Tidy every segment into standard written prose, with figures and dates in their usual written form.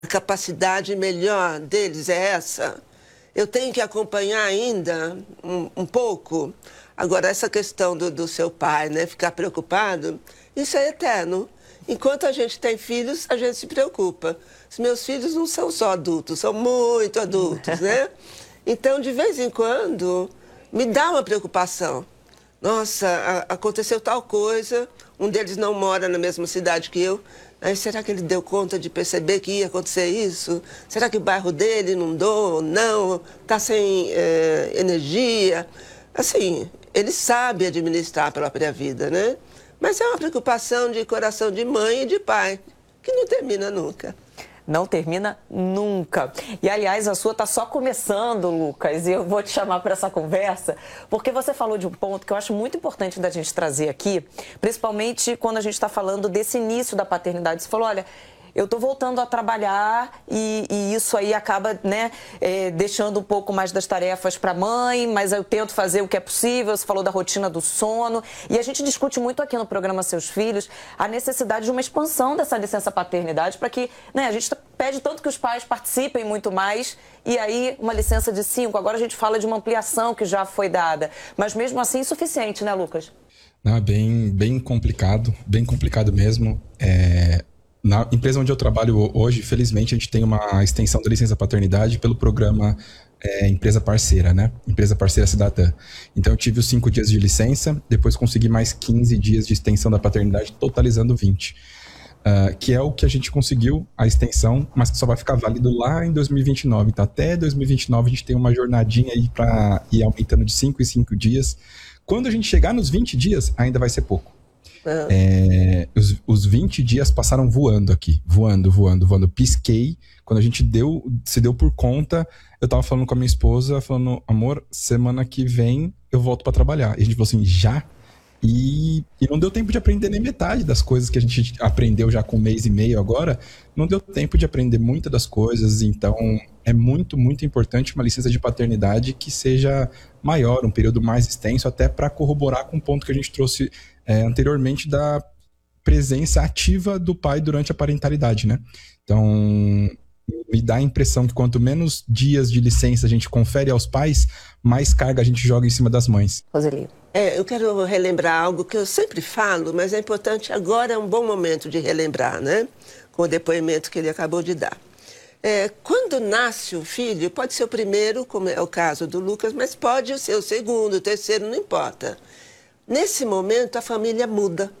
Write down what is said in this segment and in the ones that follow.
A capacidade melhor deles é essa? Eu tenho que acompanhar ainda um pouco. Agora, essa questão do seu pai, né, ficar preocupado, isso é eterno. Enquanto a gente tem filhos, a gente se preocupa. Os meus filhos não são só adultos, são muito adultos, né? Então, de vez em quando, me dá uma preocupação. Nossa, aconteceu tal coisa, um deles não mora na mesma cidade que eu. Aí, será que ele deu conta de perceber que ia acontecer isso? Será que o bairro dele inundou? Não, está sem energia? Assim, ele sabe administrar a própria vida, né? Mas é uma preocupação de coração de mãe e de pai, que não termina nunca. Não termina nunca. E, aliás, a sua está só começando, Lucas, e eu vou te chamar para essa conversa, porque você falou de um ponto que eu acho muito importante da gente trazer aqui, principalmente quando a gente está falando desse início da paternidade. Você falou, olha, eu estou voltando a trabalhar e isso aí acaba, né, deixando um pouco mais das tarefas para a mãe, mas eu tento fazer o que é possível. Você falou da rotina do sono. E a gente discute muito aqui no programa Seus Filhos a necessidade de uma expansão dessa licença paternidade para que, né, a gente pede tanto que os pais participem muito mais e aí uma licença de 5. Agora a gente fala de uma ampliação que já foi dada, mas mesmo assim insuficiente, né, Lucas? Não, bem complicado mesmo. Na empresa onde eu trabalho hoje, felizmente, a gente tem uma extensão da licença paternidade pelo programa Empresa Parceira, né? Empresa Parceira Cidadã. Então, eu tive os 5 dias de licença, depois consegui mais 15 dias de extensão da paternidade, totalizando 20. Que é o que a gente conseguiu, a extensão, mas que só vai ficar válido lá em 2029. Então, até 2029, a gente tem uma jornadinha aí para ir aumentando de 5 em 5 dias. Quando a gente chegar nos 20 dias, ainda vai ser pouco. Os 20 dias passaram voando aqui, voando. Pisquei, quando a gente se deu por conta, eu tava falando com a minha esposa, falando, amor, semana que vem eu volto pra trabalhar. E a gente falou assim, já? E não deu tempo de aprender nem metade das coisas que a gente aprendeu já com 1 mês e meio agora. Não deu tempo de aprender muitas das coisas, então é muito, muito importante uma licença de paternidade que seja maior, um período mais extenso, até para corroborar com o ponto que a gente trouxe anteriormente da presença ativa do pai durante a parentalidade, né? Então, me dá a impressão que quanto menos dias de licença a gente confere aos pais, mais carga a gente joga em cima das mães. Roseli. Eu quero relembrar algo que eu sempre falo, mas é importante, agora é um bom momento de relembrar, né? Com o depoimento que ele acabou de dar. Quando nasce o filho, pode ser o primeiro, como é o caso do Lucas, mas pode ser o segundo, o terceiro, não importa. Nesse momento, a família muda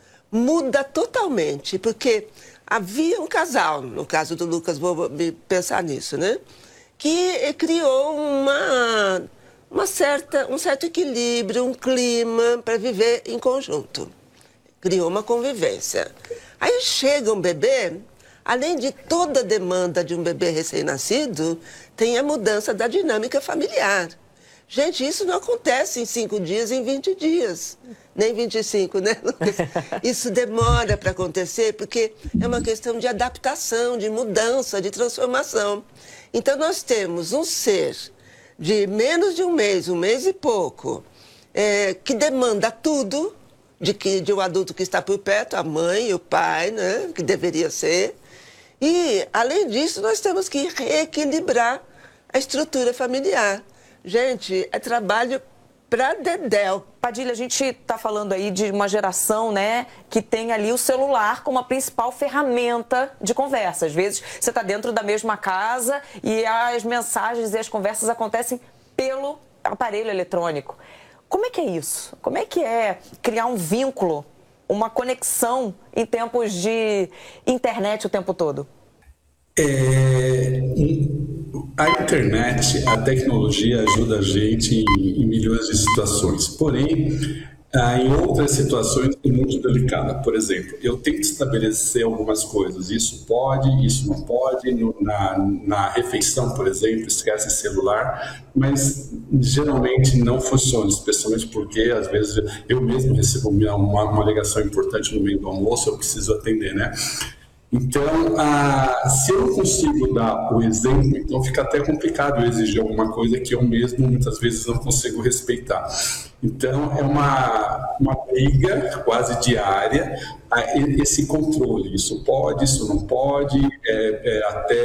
totalmente, porque havia um casal, no caso do Lucas, vou pensar nisso, né? Que criou um certo equilíbrio, um clima para viver em conjunto. Criou uma convivência. Aí chega um bebê, além de toda a demanda de um bebê recém-nascido, tem a mudança da dinâmica familiar. Gente, isso não acontece em 5 dias, em 20 dias. Nem 25, né, Lucas? Isso demora para acontecer, porque é uma questão de adaptação, de mudança, de transformação. Então, nós temos um ser de menos de 1 mês e pouco, que demanda tudo de um adulto que está por perto, a mãe e o pai, né, que deveria ser. E, além disso, nós temos que reequilibrar a estrutura familiar. Gente, é trabalho para dedéu. Padilha, a gente está falando aí de uma geração, né, que tem ali o celular como a principal ferramenta de conversa. Às vezes você está dentro da mesma casa e as mensagens e as conversas acontecem pelo aparelho eletrônico. Como é que é isso? Como é que é criar um vínculo, uma conexão em tempos de internet o tempo todo? A internet, a tecnologia ajuda a gente em milhões de situações, porém, em outras situações é muito delicada. Por exemplo, eu tenho que estabelecer algumas coisas, isso pode, isso não pode, na refeição, por exemplo, esquece celular, mas geralmente não funciona, especialmente porque às vezes eu mesmo recebo uma ligação importante no meio do almoço, eu preciso atender, né? Então, se eu não consigo dar o exemplo, então fica até complicado eu exigir alguma coisa que eu mesmo muitas vezes não consigo respeitar. Então, é uma briga quase diária, esse controle. Isso pode, isso não pode, até